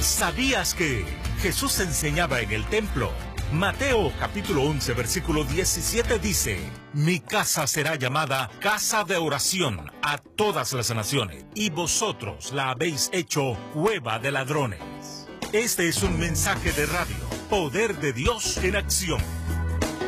¿Sabías que Jesús enseñaba en el templo? Mateo capítulo 11 versículo 17 dice: Mi casa será llamada casa de oración a todas las naciones, y vosotros la habéis hecho cueva de ladrones. Este es un mensaje de radio, Poder de Dios en acción.